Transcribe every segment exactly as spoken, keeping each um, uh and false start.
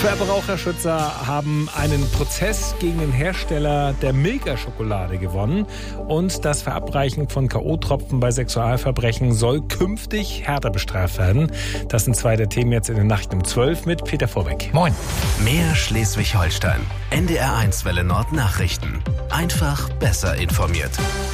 Verbraucherschützer haben einen Prozess gegen den Hersteller der Milka-Schokolade gewonnen. Und das Verabreichen von K O-Tropfen bei Sexualverbrechen soll künftig härter bestraft werden. Das sind zwei der Themen jetzt in den Nachrichten um zwölf mit Peter Vorbeck. Moin. Mehr Schleswig-Holstein. N D R eins Welle Nord Nachrichten. Einfach besser informiert.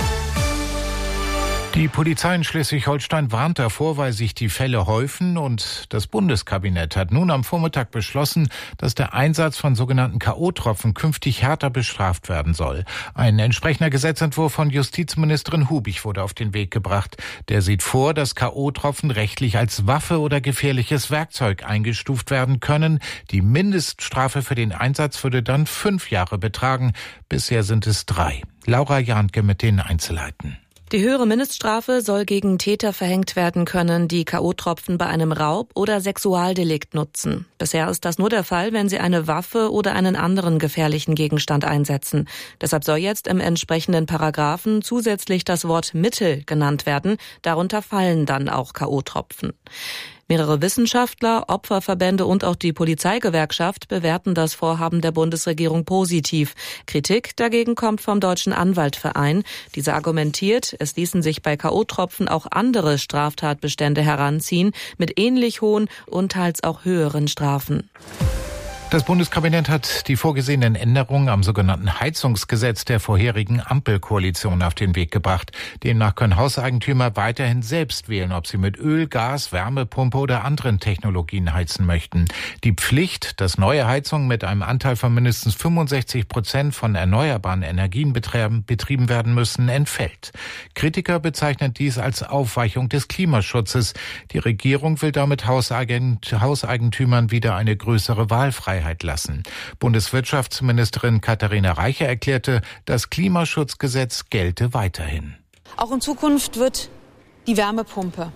Die Polizei in Schleswig-Holstein warnt davor, weil sich die Fälle häufen, und das Bundeskabinett hat nun am Vormittag beschlossen, dass der Einsatz von sogenannten K O-Tropfen künftig härter bestraft werden soll. Ein entsprechender Gesetzentwurf von Justizministerin Hubig wurde auf den Weg gebracht. Der sieht vor, dass K O-Tropfen rechtlich als Waffe oder gefährliches Werkzeug eingestuft werden können. Die Mindeststrafe für den Einsatz würde dann fünf Jahre betragen. Bisher sind es drei. Laura Jantke mit den Einzelheiten. Die höhere Mindeststrafe soll gegen Täter verhängt werden können, die K O-Tropfen bei einem Raub- oder Sexualdelikt nutzen. Bisher ist das nur der Fall, wenn sie eine Waffe oder einen anderen gefährlichen Gegenstand einsetzen. Deshalb soll jetzt im entsprechenden Paragraphen zusätzlich das Wort Mittel genannt werden. Darunter fallen dann auch K O-Tropfen. Mehrere Wissenschaftler, Opferverbände und auch die Polizeigewerkschaft bewerten das Vorhaben der Bundesregierung positiv. Kritik dagegen kommt vom Deutschen Anwaltverein. Dieser argumentiert, es ließen sich bei K O-Tropfen auch andere Straftatbestände heranziehen mit ähnlich hohen und teils auch höheren Strafen. Das Bundeskabinett hat die vorgesehenen Änderungen am sogenannten Heizungsgesetz der vorherigen Ampelkoalition auf den Weg gebracht. Demnach können Hauseigentümer weiterhin selbst wählen, ob sie mit Öl, Gas, Wärmepumpe oder anderen Technologien heizen möchten. Die Pflicht, dass neue Heizungen mit einem Anteil von mindestens fünfundsechzig Prozent von erneuerbaren Energien betrieben werden müssen, entfällt. Kritiker bezeichnen dies als Aufweichung des Klimaschutzes. Die Regierung will damit Hauseigentümern wieder eine größere Wahlfreiheit lassen. Bundeswirtschaftsministerin Katharina Reiche erklärte, das Klimaschutzgesetz gelte weiterhin. Auch in Zukunft wird die Wärmepumpe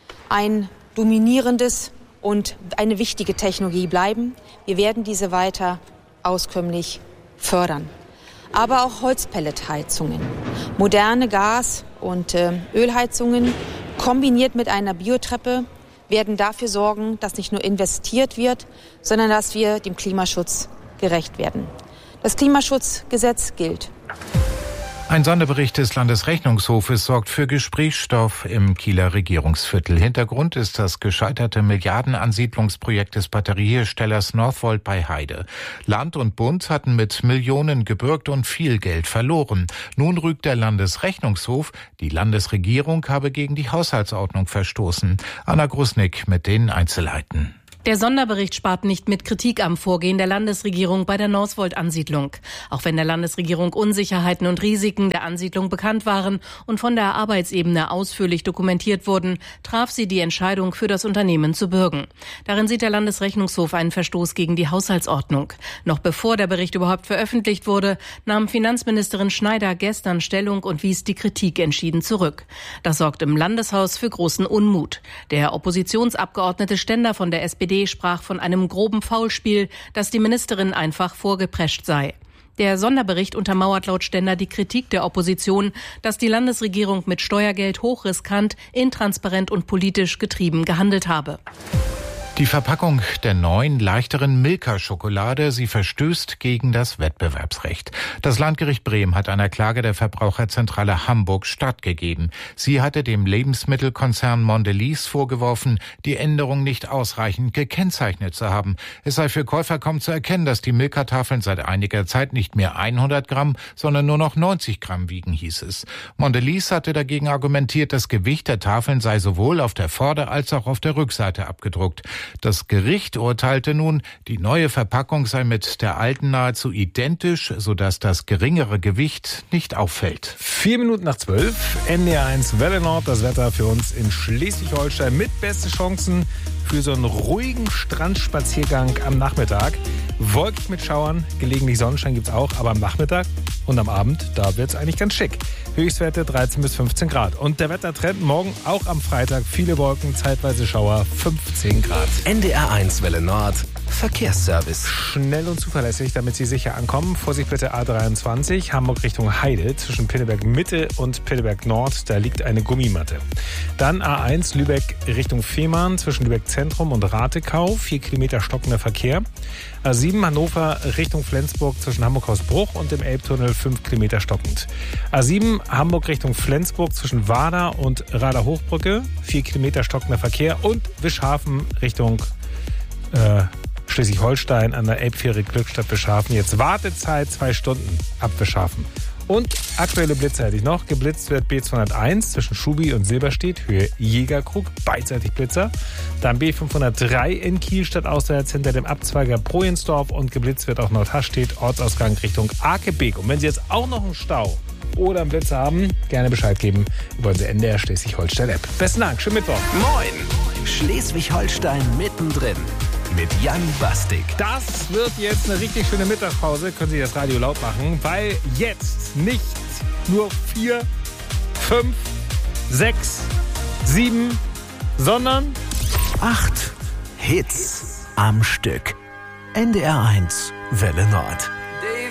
ein dominierendes und eine wichtige Technologie bleiben. Wir werden diese weiter auskömmlich fördern. Aber auch Holzpelletheizungen, moderne Gas- und äh, Ölheizungen kombiniert mit einer Biotreppe werden dafür sorgen, dass nicht nur investiert wird, sondern dass wir dem Klimaschutz gerecht werden. Das Klimaschutzgesetz gilt. Ein Sonderbericht des Landesrechnungshofes sorgt für Gesprächsstoff im Kieler Regierungsviertel. Hintergrund ist das gescheiterte Milliardenansiedlungsprojekt des Batterieherstellers Northvolt bei Heide. Land und Bund hatten mit Millionen gebürgt und viel Geld verloren. Nun rügt der Landesrechnungshof, die Landesregierung habe gegen die Haushaltsordnung verstoßen. Anna Grusnick mit den Einzelheiten. Der Sonderbericht spart nicht mit Kritik am Vorgehen der Landesregierung bei der Northvolt-Ansiedlung. Auch wenn der Landesregierung Unsicherheiten und Risiken der Ansiedlung bekannt waren und von der Arbeitsebene ausführlich dokumentiert wurden, traf sie die Entscheidung, für das Unternehmen zu bürgen. Darin sieht der Landesrechnungshof einen Verstoß gegen die Haushaltsordnung. Noch bevor der Bericht überhaupt veröffentlicht wurde, nahm Finanzministerin Schneider gestern Stellung und wies die Kritik entschieden zurück. Das sorgt im Landeshaus für großen Unmut. Der Oppositionsabgeordnete Stender von der S P D sprach von einem groben Faulspiel, dass die Ministerin einfach vorgeprescht sei. Der Sonderbericht untermauert laut Stender die Kritik der Opposition, dass die Landesregierung mit Steuergeld hochriskant, intransparent und politisch getrieben gehandelt habe. Die Verpackung der neuen, leichteren Milka-Schokolade, sie verstößt gegen das Wettbewerbsrecht. Das Landgericht Bremen hat einer Klage der Verbraucherzentrale Hamburg stattgegeben. Sie hatte dem Lebensmittelkonzern Mondelez vorgeworfen, die Änderung nicht ausreichend gekennzeichnet zu haben. Es sei für Käufer kaum zu erkennen, dass die Milka-Tafeln seit einiger Zeit nicht mehr hundert Gramm, sondern nur noch neunzig Gramm wiegen, hieß es. Mondelez hatte dagegen argumentiert, das Gewicht der Tafeln sei sowohl auf der Vorder- als auch auf der Rückseite abgedruckt. Das Gericht urteilte nun, die neue Verpackung sei mit der alten nahezu identisch, sodass das geringere Gewicht nicht auffällt. Vier Minuten nach zwölf, N D R eins Welle Nord, das Wetter für uns in Schleswig-Holstein mit beste Chancen für so einen ruhigen Strandspaziergang am Nachmittag. Wolkig mit Schauern, gelegentlich Sonnenschein gibt's auch, aber am Nachmittag und am Abend, da wird's eigentlich ganz schick. Höchstwerte dreizehn bis fünfzehn Grad. Und der Wettertrend morgen auch am Freitag. Viele Wolken, zeitweise Schauer, fünfzehn Grad. N D R eins Welle Nord Verkehrsservice. Schnell und zuverlässig, damit Sie sicher ankommen. Vorsicht bitte A dreiundzwanzig, Hamburg Richtung Heide, zwischen Pinneberg Mitte und Pinneberg Nord, da liegt eine Gummimatte. Dann A eins Lübeck Richtung Fehmarn, zwischen Lübeck Zentrum und Ratekau, vier Kilometer stockender Verkehr. A sieben Hannover Richtung Flensburg, zwischen Hamburg-Hausbruch und dem Elbtunnel, fünf Kilometer stockend. A sieben Hamburg Richtung Flensburg, zwischen Wader und Rader Hochbrücke, vier Kilometer stockender Verkehr. Und Wischhafen Richtung äh, Schleswig-Holstein an der Elbfähre Glückstadt Wischhafen. Jetzt Wartezeit zwei Stunden ab Wischhafen. Und aktuelle Blitze hätte ich noch. Geblitzt wird B zweihunderteins zwischen Schubi und Silberstedt, Höhe Jägerkrug, beidseitig Blitzer. Dann B fünfhundertdrei in Kiel stadtauswärts hinter dem Abzweiger Projensdorf und geblitzt wird auch Nordhastedt, Ortsausgang Richtung Akebeek. Und wenn Sie jetzt auch noch einen Stau oder einen Blitz haben, gerne Bescheid geben über unsere N D R Schleswig-Holstein-App. Besten Dank, schönen Mittwoch. Moin! Schleswig-Holstein mittendrin. Mit Jan Bastik. Das wird jetzt eine richtig schöne Mittagspause. Können Sie das Radio laut machen, weil jetzt nicht nur vier, fünf, sechs, sieben, sondern Acht Hits am Stück. N D R eins Welle Nord.